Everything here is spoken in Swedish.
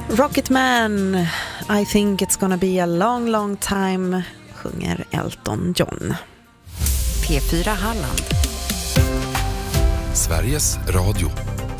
Rocketman, I think it's gonna be a long, long time, sjunger Elton John. P4 Halland. Sveriges Radio.